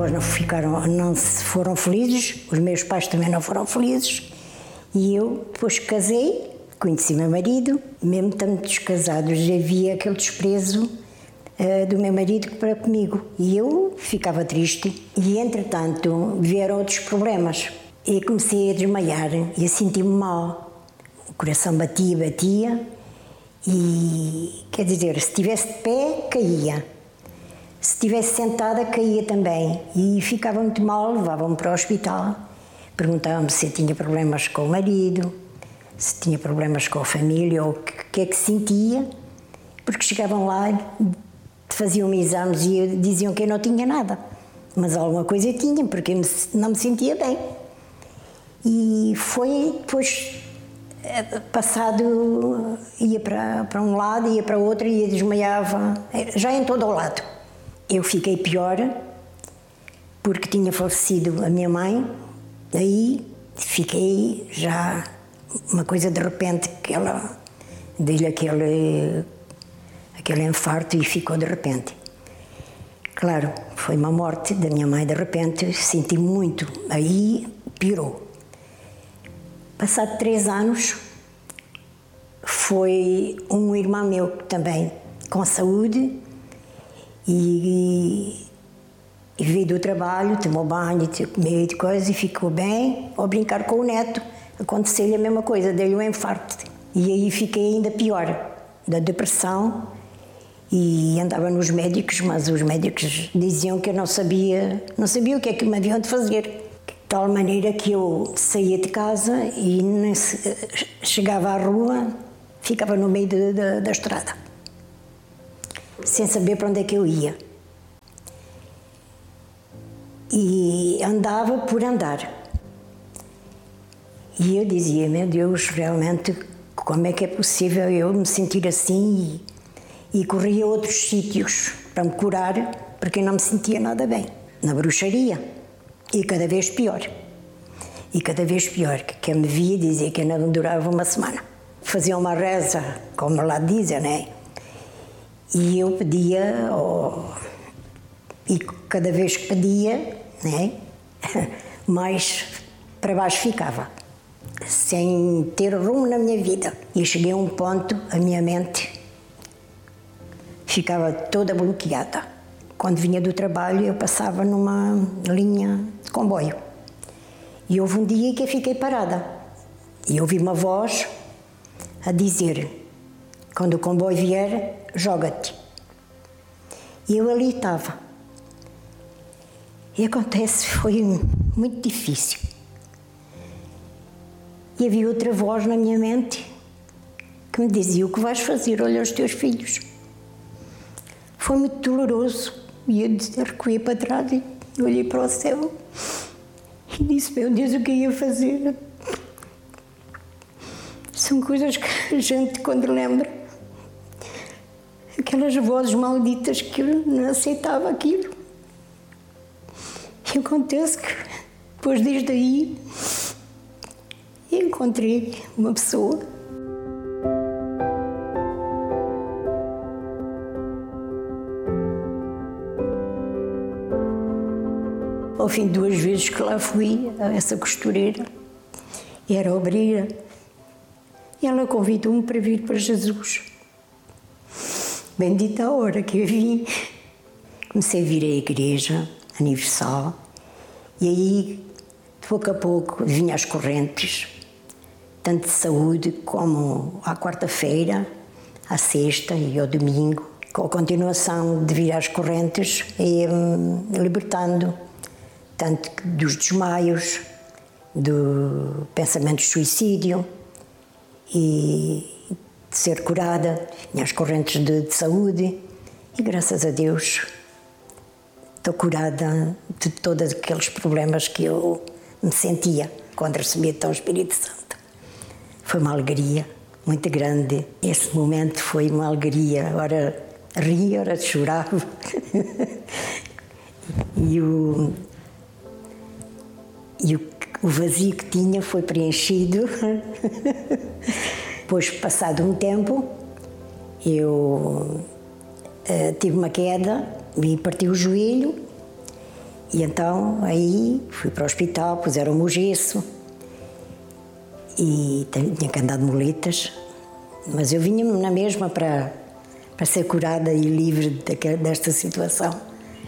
avós não foram felizes, os meus pais também não foram felizes, e eu depois casei, conheci meu marido, mesmo estando descasados, havia aquele desprezo do meu marido para comigo, e eu ficava triste, e entretanto vieram outros problemas, e comecei a desmaiar, e a sentir-me mal, o coração batia, e quer dizer, se estivesse de pé, caía. Se estivesse sentada, caía também. E ficava muito mal, levavam-me para o hospital. Perguntavam-me se eu tinha problemas com o marido, se tinha problemas com a família, ou o que é que sentia. Porque chegavam lá, faziam-me exames e diziam que eu não tinha nada. Mas alguma coisa eu tinha, porque eu não me sentia bem. E foi depois, passado, ia para um lado, ia para outro, e desmaiava, já em todo o lado. Eu fiquei pior, porque tinha falecido a minha mãe, aí fiquei já uma coisa de repente, que ela deu-lhe aquele infarto e ficou de repente. Claro, foi uma morte da minha mãe de repente, senti muito, aí piorou. Passado 3 anos, foi um irmão meu também, com saúde, e veio do trabalho, tomou banho, comeu e coisa, e ficou bem. Ao brincar com o neto, aconteceu-lhe a mesma coisa, deu-lhe um infarto. E aí fiquei ainda pior, da depressão, e andava nos médicos, mas os médicos diziam que eu não sabia o que é que me haviam de fazer. De tal maneira que eu saía de casa e chegava à rua, ficava no meio da estrada, sem saber para onde é que eu ia. E andava por andar. E eu dizia, meu Deus, realmente, como é que é possível eu me sentir assim? E corria a outros sítios para me curar, porque eu não me sentia nada bem. Na bruxaria. E cada vez pior. Que quem me via dizia que não durava uma semana. Fazia uma reza, como lá dizem, né? E eu pedia, e cada vez que pedia, né, mais para baixo ficava, sem ter rumo na minha vida. E cheguei a um ponto, a minha mente ficava toda bloqueada. Quando vinha do trabalho, eu passava numa linha de comboio. E houve um dia que eu fiquei parada. E ouvi uma voz a dizer: quando o comboio vier, joga-te. E eu ali estava. E acontece, foi muito difícil. E havia outra voz na minha mente que me dizia: o que vais fazer? Olha os teus filhos. Foi muito doloroso. E eu recuei para trás e olhei para o céu e disse: meu Deus, o que eu ia fazer? São coisas que a gente, quando lembra, aquelas vozes malditas, que eu não aceitava aquilo. E acontece que, depois desde aí, encontrei uma pessoa. Ao fim de 2 vezes que lá fui, a essa costureira, era obreira, e ela convidou-me para vir para Jesus. Bendita a hora que eu vim. Comecei a vir à Igreja Universal, e aí, de pouco a pouco, vinha as correntes, tanto de saúde como à quarta-feira, à sexta e ao domingo, com a continuação de vir às correntes e libertando, tanto dos desmaios, do pensamento de suicídio, e de ser curada, tinha as correntes de saúde, e graças a Deus estou curada de todos aqueles problemas que eu me sentia quando recebia então o Espírito Santo. Foi uma alegria muito grande. Esse momento foi uma alegria, ora ria, ora chorava. E o vazio que tinha foi preenchido. Depois, passado um tempo, eu tive uma queda, me parti o joelho E então aí fui para o hospital, puseram-me o gesso e tinha que andar de muletas, mas eu vinha na mesma para ser curada e livre desta situação.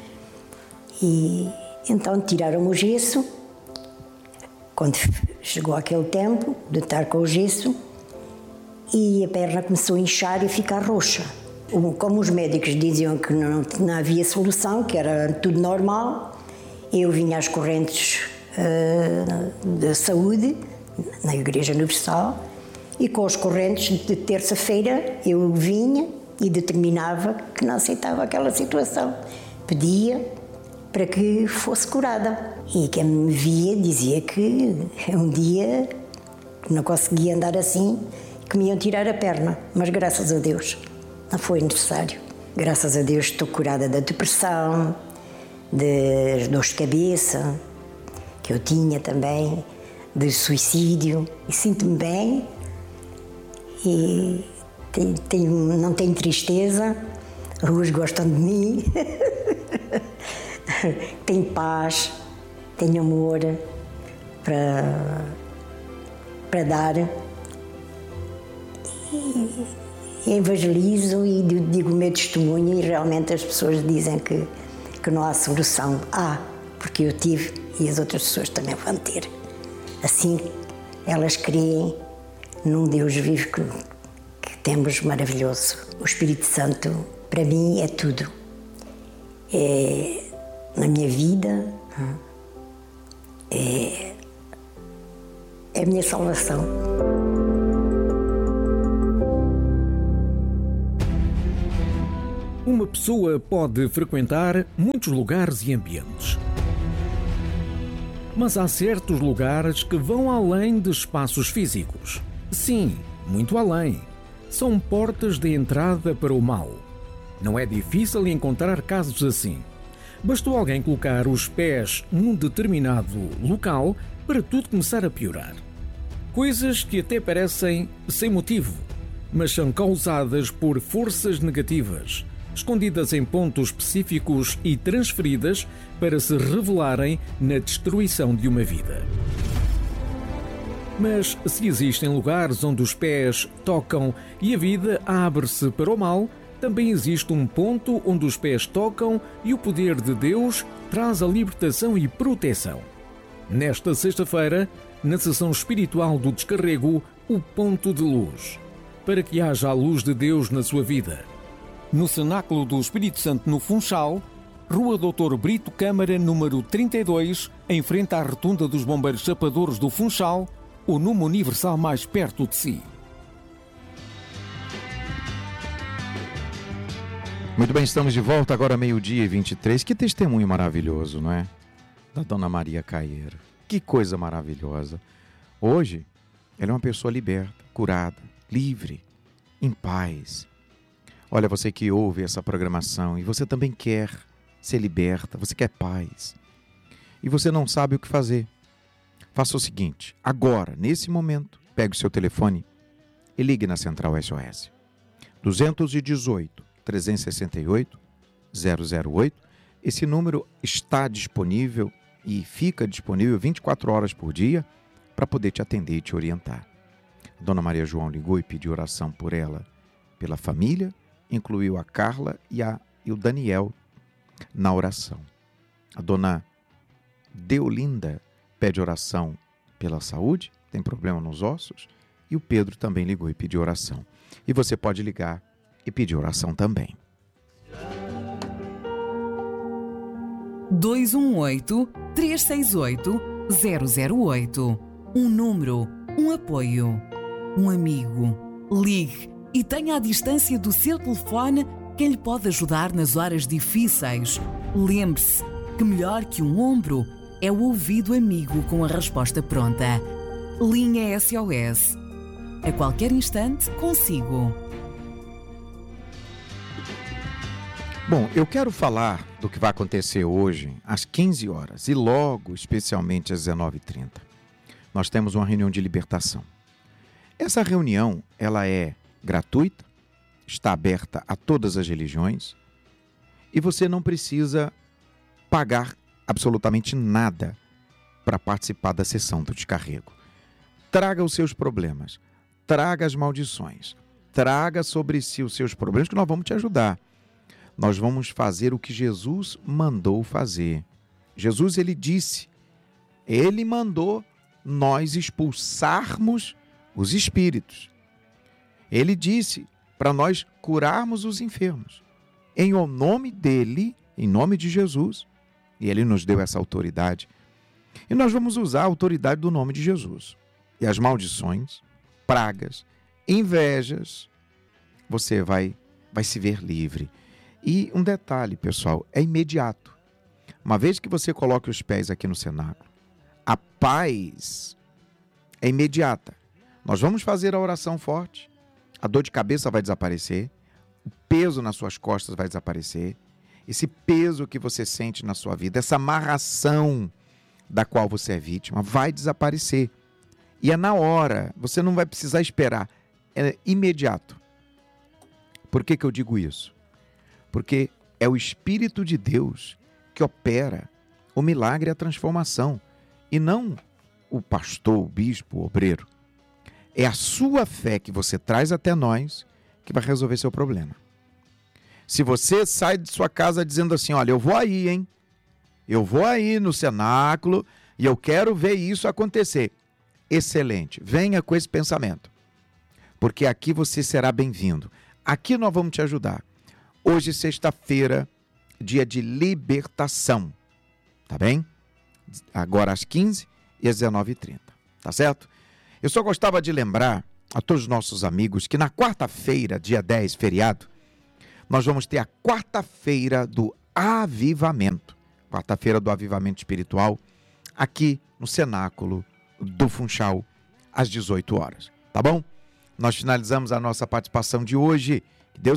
E então tiraram-me o gesso. Quando chegou aquele tempo de estar com o gesso, e a perna começou a inchar e ficar roxa. Como os médicos diziam que não havia solução, que era tudo normal, eu vinha às correntes da saúde, na Igreja Universal, e com as correntes de terça-feira eu vinha e determinava que não aceitava aquela situação. Pedia para que fosse curada. E quem me via dizia que um dia não conseguia andar assim, que me iam tirar a perna. Mas graças a Deus não foi necessário. Graças a Deus estou curada da depressão, das dores de cabeça, que eu tinha também, de suicídio. E sinto-me bem e não tenho tristeza. As ruas gostam de mim. Tenho paz, tenho amor para dar. E evangelizo e digo o meu testemunho, e realmente as pessoas dizem que não há solução. Porque eu tive e as outras pessoas também vão ter. Assim, elas creem num Deus vivo que temos maravilhoso. O Espírito Santo, para mim, é tudo. Na minha vida, é a minha salvação. Uma pessoa pode frequentar muitos lugares e ambientes. Mas há certos lugares que vão além de espaços físicos. Sim, muito além. São portas de entrada para o mal. Não é difícil encontrar casos assim. Bastou alguém colocar os pés num determinado local para tudo começar a piorar. Coisas que até parecem sem motivo, mas são causadas por forças negativas, escondidas em pontos específicos e transferidas para se revelarem na destruição de uma vida. Mas se existem lugares onde os pés tocam e a vida abre-se para o mal, também existe um ponto onde os pés tocam e o poder de Deus traz a libertação e proteção. Nesta sexta-feira, na sessão espiritual do Descarrego, o Ponto de Luz, para que haja a luz de Deus na sua vida. No Cenáculo do Espírito Santo, no Funchal, Rua Dr. Brito Câmara, número 32, em frente à Rotunda dos Bombeiros Chapadores do Funchal, ou numa Universal mais perto de si. Muito bem, estamos de volta agora 12h23. Que testemunho maravilhoso, não é? Da Dona Maria Caeiro. Que coisa maravilhosa. Hoje, ela é uma pessoa liberta, curada, livre, em paz. Olha, você que ouve essa programação e você também quer ser liberta, você quer paz. E você não sabe o que fazer. Faça o seguinte, agora, nesse momento, pegue o seu telefone e ligue na Central SOS. 218-368-008. Esse número está disponível e fica disponível 24 horas por dia para poder te atender e te orientar. A Dona Maria João ligou e pediu oração por ela, pela família, incluiu a Carla e o Daniel na oração. A Dona Deolinda pede oração pela saúde, tem problema nos ossos, e o Pedro também ligou e pediu oração. E você pode ligar e pedir oração também. 218-368-008. Um número, um apoio, um amigo. Ligue e tenha à distância do seu telefone quem lhe pode ajudar nas horas difíceis. Lembre-se que melhor que um ombro é o ouvido amigo com a resposta pronta. Linha SOS. A qualquer instante, consigo. Bom, eu quero falar do que vai acontecer hoje às 15 horas e logo, especialmente às 19h30. Nós temos uma reunião de libertação. Essa reunião, ela é gratuita, está aberta a todas as religiões e você não precisa pagar absolutamente nada para participar da sessão do descarrego. Traga os seus problemas, traga as maldições, traga sobre si os seus problemas que nós vamos te ajudar. Nós vamos fazer o que Jesus mandou fazer. Jesus, ele disse, ele mandou nós expulsarmos os espíritos. Ele disse para nós curarmos os enfermos. Em nome dele, em nome de Jesus, e ele nos deu essa autoridade. E nós vamos usar a autoridade do nome de Jesus. E as maldições, pragas, invejas, você vai se ver livre. E um detalhe, pessoal, é imediato. Uma vez que você coloque os pés aqui no cenáculo, a paz é imediata. Nós vamos fazer a oração forte, a dor de cabeça vai desaparecer, o peso nas suas costas vai desaparecer, esse peso que você sente na sua vida, essa amarração da qual você é vítima, vai desaparecer. E é na hora, você não vai precisar esperar, é imediato. Por que eu digo isso? Porque é o Espírito de Deus que opera o milagre e a transformação, e não o pastor, o bispo, o obreiro. É a sua fé que você traz até nós que vai resolver seu problema. Se você sai de sua casa dizendo assim, olha, eu vou aí, hein? Eu vou aí no cenáculo e eu quero ver isso acontecer. Excelente, venha com esse pensamento, porque aqui você será bem-vindo. Aqui nós vamos te ajudar. Hoje, sexta-feira, dia de libertação, tá bem? Agora às 15 e às 19h30, tá certo? Eu só gostava de lembrar a todos os nossos amigos que na quarta-feira, dia 10, feriado, nós vamos ter a quarta-feira do avivamento, quarta-feira do avivamento espiritual, aqui no cenáculo do Funchal, às 18 horas, tá bom? Nós finalizamos a nossa participação de hoje. Que Deus